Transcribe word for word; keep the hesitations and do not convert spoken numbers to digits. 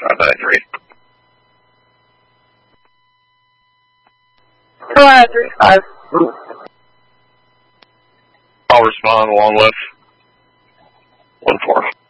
five nine three. Carolina three five. I'll respond along with one four.